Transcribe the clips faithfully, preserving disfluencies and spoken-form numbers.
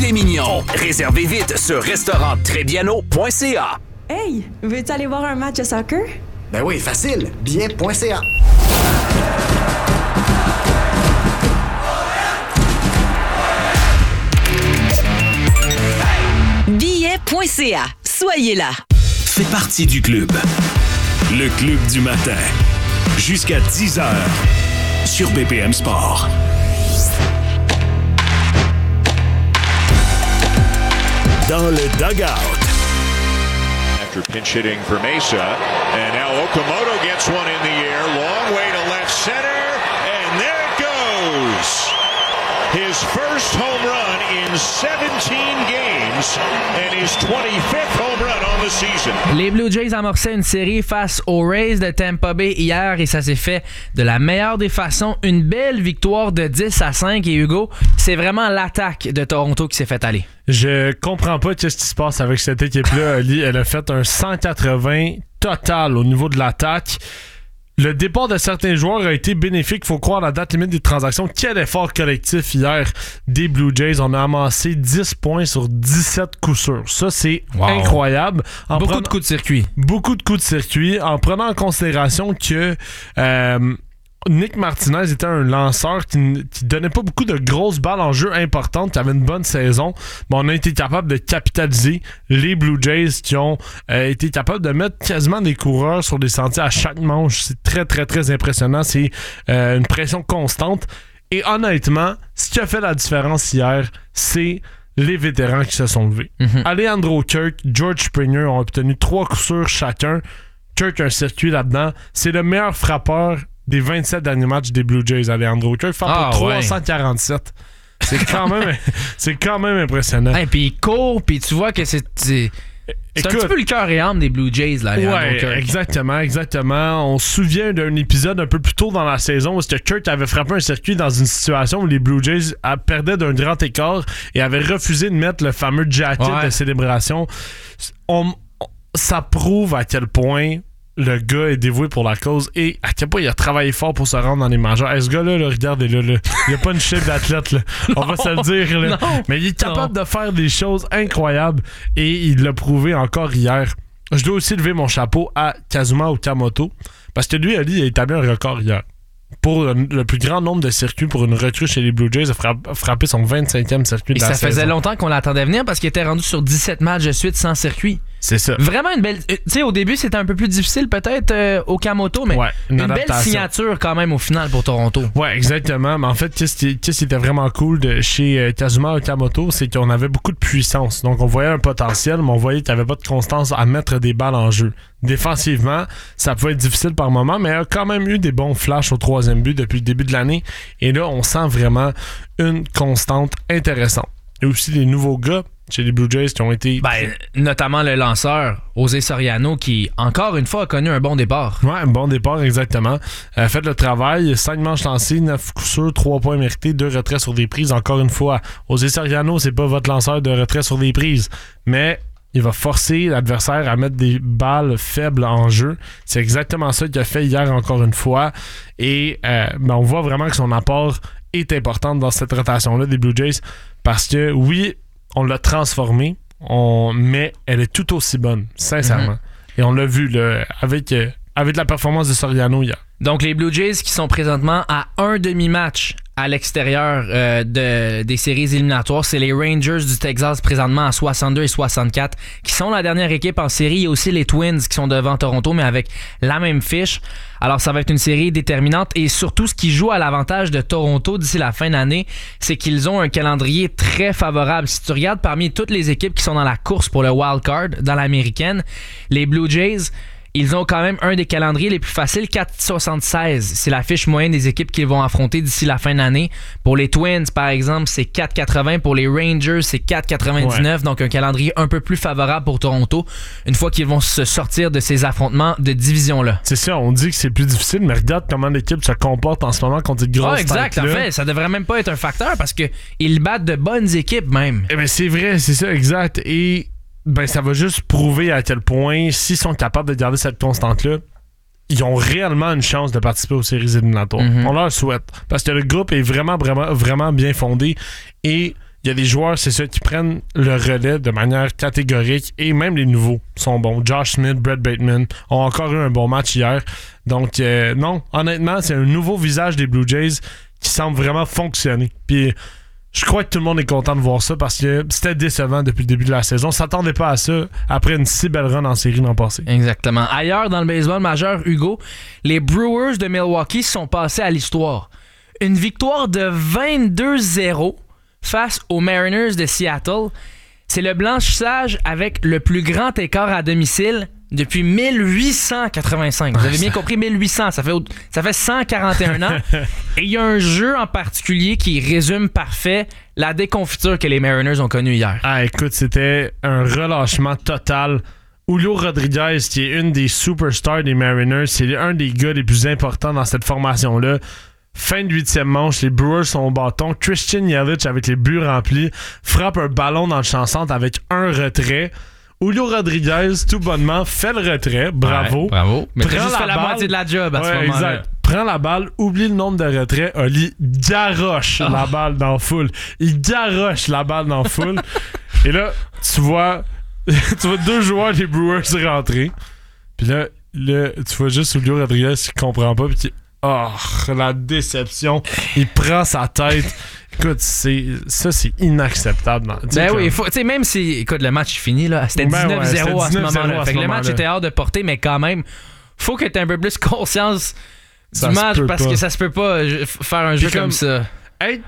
Péché mignon. Réservez vite sur restaurant trébiano point c a. Hey, veux-tu aller voir un match de soccer? Ben oui, facile. billet point c a. billet point c a. Soyez là. Fais partie du club. Le club du matin. Jusqu'à dix heures. Sur B P M Sport. Dans le dugout. After pinch hitting for Mesa. And now Okamoto gets one in the air. Long way to left center. And there it goes. His first home run in seventeen games and his twenty-fifth home run on the season. Les Blue Jays amorçaient une série face aux Rays de Tampa Bay hier et ça s'est fait de la meilleure des façons. Une belle victoire de dix à cinq et Hugo, c'est vraiment l'attaque de Toronto qui s'est fait aller. Je comprends pas ce qui se passe avec cette équipe-là. Ali, elle a fait un cent quatre-vingts total au niveau de l'attaque. Le départ de certains joueurs a été bénéfique, faut croire, à la date limite des transactions. Quel effort collectif hier des Blue Jays. On a amassé dix points sur dix-sept coups sûrs. Ça, c'est wow. incroyable. En beaucoup prenant, de coups de circuit. Beaucoup de coups de circuit. En prenant en considération que euh, Nick Martinez était un lanceur qui ne donnait pas beaucoup de grosses balles en jeu importantes, qui avait une bonne saison. Mais on a été capable de capitaliser les Blue Jays qui ont euh, été capables de mettre quasiment des coureurs sur des sentiers à chaque manche. C'est très, très, très impressionnant. C'est euh, une pression constante. Et honnêtement, ce qui a fait la différence hier, c'est les vétérans qui se sont levés. Mm-hmm. Alejandro Kirk, George Springer ont obtenu trois coups sûrs chacun. Kirk a un circuit là-dedans. C'est le meilleur frappeur des vingt-sept derniers matchs des Blue Jays, Alejandro Kirk, frappe ah, pour trois cent quarante-sept. Ouais. C'est quand même c'est quand même impressionnant. Et hey, puis il court, puis tu vois que c'est c'est, c'est Écoute, un petit peu le cœur et âme des Blue Jays là. Ouais, Kirk. exactement, exactement. On se souvient d'un épisode un peu plus tôt dans la saison où Kirk avait frappé un circuit dans une situation où les Blue Jays perdaient d'un grand écart et avaient refusé de mettre le fameux jacket ouais. de célébration. On, on, ça prouve à quel point le gars est dévoué pour la cause et à quel point il a travaillé fort pour se rendre dans les majeurs. Hey, ce gars-là, là, regardez-le, là, il n'y a pas une chef d'athlète, là. On va se le dire, là. Non, mais il est capable non. de faire des choses incroyables et il l'a prouvé encore hier. Je dois aussi lever mon chapeau à Kazuma Okamoto parce que lui, Ali, il a établi un record hier. Pour le, le plus grand nombre de circuits pour une recrue chez les Blue Jays, il a frapp, frappé son vingt-cinquième circuit de et la ça saison. Faisait longtemps qu'on l'attendait venir parce qu'il était rendu sur dix-sept matchs de suite sans circuit. C'est ça. Vraiment une belle... Tu sais, au début, c'était un peu plus difficile peut-être euh, Okamoto, mais ouais, une, une belle signature quand même au final pour Toronto. Ouais, exactement. Mais en fait, qu'est-ce qui, qu'est-ce qui était vraiment cool de chez euh, Kazuma Okamoto, c'est qu'on avait beaucoup de puissance. Donc, on voyait un potentiel, mais on voyait qu'il n'y avait pas de constance à mettre des balles en jeu. Défensivement, ça pouvait être difficile par moment, mais il a quand même eu des bons flashs au troisième but depuis le début de l'année. Et là, on sent vraiment une constante intéressante. Il y a aussi des nouveaux gars chez les Blue Jays qui ont été... Ben, notamment le lanceur, José Soriano, qui, encore une fois, a connu un bon départ. Ouais, un bon départ, exactement. Euh, fait le travail, cinq manches lancées, neuf coups sûrs, trois points mérités, deux retraits sur des prises. Encore une fois, José Soriano, c'est pas votre lanceur de retrait sur des prises, mais il va forcer l'adversaire à mettre des balles faibles en jeu. C'est exactement ça qu'il a fait hier, encore une fois. Et euh, ben, on voit vraiment que son apport est important dans cette rotation-là des Blue Jays, parce que, oui, on l'a transformée, on... mais elle est tout aussi bonne, sincèrement. Mm-hmm. Et on l'a vu là, avec, euh, avec la performance de Soriano hier. Donc, les Blue Jays qui sont présentement à un demi-match à l'extérieur euh, de, des séries éliminatoires. C'est les Rangers du Texas présentement à soixante-deux et soixante-quatre qui sont la dernière équipe en série. Il y a aussi les Twins qui sont devant Toronto, mais avec la même fiche. Alors, ça va être une série déterminante et surtout, ce qui joue à l'avantage de Toronto d'ici la fin d'année, c'est qu'ils ont un calendrier très favorable. Si tu regardes parmi toutes les équipes qui sont dans la course pour le wild card dans l'américaine, les Blue Jays, ils ont quand même un des calendriers les plus faciles, quatre soixante-seize. C'est la fiche moyenne des équipes qu'ils vont affronter d'ici la fin d'année. Pour les Twins, par exemple, c'est quatre quatre-vingts. Pour les Rangers, c'est quatre quatre-vingt-dix-neuf. Ouais. Donc, un calendrier un peu plus favorable pour Toronto une fois qu'ils vont se sortir de ces affrontements de division-là. C'est ça, on dit que c'est plus difficile, mais regarde comment l'équipe se comporte en ce moment contre des grosses ah, exact, en fait, ça devrait même pas être un facteur parce qu'ils battent de bonnes équipes même. Eh bien, c'est vrai, c'est ça, exact. Et ben ça va juste prouver à quel point, s'ils sont capables de garder cette constante-là, ils ont réellement une chance de participer aux séries éliminatoires. Mm-hmm. On leur souhaite. Parce que le groupe est vraiment, vraiment, vraiment bien fondé et il y a des joueurs, c'est ça, qui prennent le relais de manière catégorique et même les nouveaux sont bons. Josh Smith, Brett Bateman ont encore eu un bon match hier. Donc, euh, non, honnêtement, c'est un nouveau visage des Blue Jays qui semble vraiment fonctionner. Puis, je crois que tout le monde est content de voir ça parce que c'était décevant depuis le début de la saison. On s'attendait pas à ça après une si belle run en série l'an passé. Exactement. Ailleurs, dans le baseball majeur, Hugo, les Brewers de Milwaukee sont passés à l'histoire. Une victoire de vingt-deux zéro face aux Mariners de Seattle. C'est le blanchissage avec le plus grand écart à domicile depuis mille huit cent quatre-vingt-cinq. Vous avez bien compris, mille huit cents, ça fait, ça fait cent quarante et un ans. Et il y a un jeu en particulier qui résume parfait la déconfiture que les Mariners ont connue hier. Ah, écoute, c'était un relâchement total. Julio Rodriguez, qui est une des superstars des Mariners, c'est un des gars les plus importants dans cette formation-là. Fin de huitième manche, les Brewers sont au bâton. Christian Yelich, avec les buts remplis, frappe un ballon dans le champ centre avec un retrait. Julio Rodriguez, tout bonnement, fait le retrait. Bravo. Ouais, bravo. Mais prend juste la fait la balle. moitié de la job à ouais, ce moment-là. Exact. Prend la balle, oublie le nombre de retraits. Oli garoche oh. la balle dans la foule. Il garoche la balle dans la foule. Et là, tu vois, tu vois deux joueurs des Brewers rentrer. Puis là, là, tu vois juste Julio Rodriguez qui comprend pas. Puis qui... Oh, la déception. Il prend sa tête. Écoute, c'est, ça, c'est inacceptable. Ben comme... oui, faut, même si écoute, le match est fini, là, c'était ben dix-neuf zéro ouais, à ce moment-là. Fait que le match était hors de portée, mais quand même, faut que tu aies un peu plus conscience du ça match parce pas. que ça se peut pas faire un Puis jeu comme, comme ça. Être,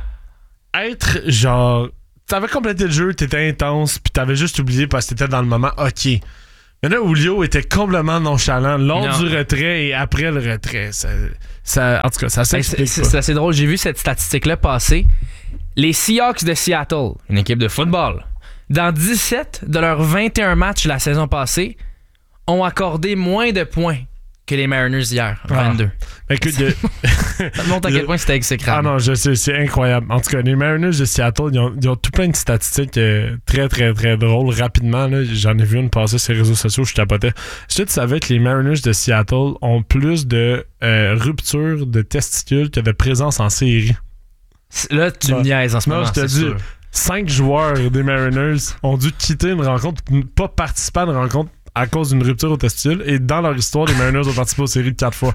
être genre. T'avais complété le jeu, t'étais intense, puis t'avais juste oublié parce que t'étais dans le moment. Ok. Mais là, Julio était complètement nonchalant lors non. du retrait et après le retrait. Ça, ça, en tout cas, ça s'explique c'est, pas. C'est assez drôle. J'ai vu cette statistique-là passer. Les Seahawks de Seattle, une équipe de football, dans dix-sept de leurs vingt et un matchs la saison passée, ont accordé moins de points que les Mariners hier, vingt-deux. Ah. Écoute, de... ça montre à quel point c'était exécrable. Ah non, je sais, c'est incroyable. En tout cas, les Mariners de Seattle, ils ont, ils ont tout plein de statistiques euh, très, très, très drôles. Rapidement, là, j'en ai vu une passer sur les réseaux sociaux, je tapotais. Est-ce que tu savais que les Mariners de Seattle ont plus de euh, ruptures de testicules que de présence en série? Là, tu me niaises en ce moment, non, je te dis, sûr. Cinq joueurs des Mariners ont dû quitter une rencontre, pas participer à une rencontre à cause d'une rupture au testicule, et dans leur histoire, les Mariners ont participé aux séries de quatre fois.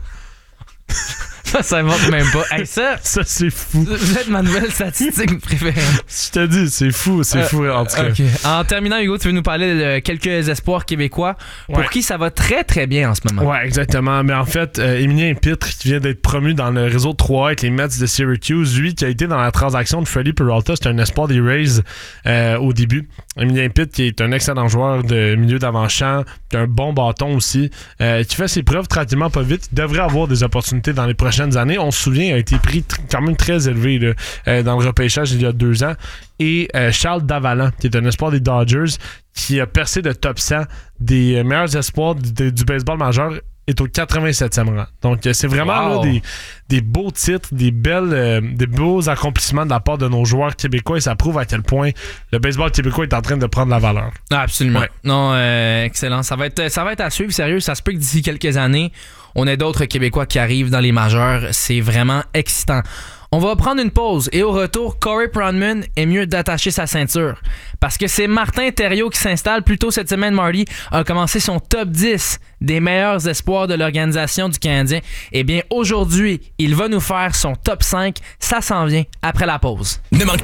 Ça, ça montre même pas. Hey, ça, ça, c'est fou. Vous êtes ma nouvelle statistique préférée. Je te dis, c'est fou, c'est euh, fou en tout cas. Okay. En terminant, Hugo, tu veux nous parler de quelques espoirs québécois pour ouais. qui ça va très très bien en ce moment. Ouais, exactement. Mais en fait, euh, Émilien Pitre, qui vient d'être promu dans le réseau trois A avec les Mets de Syracuse, lui qui a été dans la transaction de Freddie Peralta, c'était un espoir des Rays euh, au début. Émilien Pitre, qui est un excellent joueur de milieu d'avant-champ, qui a un bon bâton aussi, euh, qui fait ses preuves tranquillement pas vite. Il devrait avoir des opportunités dans les prochaines années. On se souvient, il a été pris tr- quand même très élevé là, euh, dans le repêchage il y a deux ans. Et euh, Charles Davalant, qui est un espoir des Dodgers, qui a percé le top cent des meilleurs espoirs du, du baseball majeur, est au quatre-vingt-septième rang. Donc, euh, c'est vraiment wow. là, des, des beaux titres, des belles, euh, des beaux accomplissements de la part de nos joueurs québécois, et ça prouve à quel point le baseball québécois est en train de prendre la valeur. Ah, absolument. Ouais. Non, euh, excellent. Ça va être, ça va être à suivre, sérieux. Ça se peut que d'ici quelques années, on ait d'autres Québécois qui arrivent dans les majeurs. C'est vraiment excitant. On va prendre une pause et au retour, Corey Pronman est mieux d'attacher sa ceinture. Parce que c'est Martin Thériault qui s'installe. Plus tôt cette semaine, Marty a commencé son top dix des meilleurs espoirs de l'organisation du Canadien. Eh bien, aujourd'hui, il va nous faire son top cinq. Ça s'en vient après la pause. Ne manque